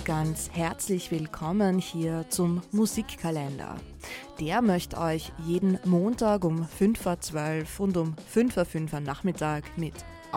ganz herzlich willkommen hier zum Musikkalender. Der möchte euch jeden Montag um 5:12 und um 5:05 am Nachmittag mit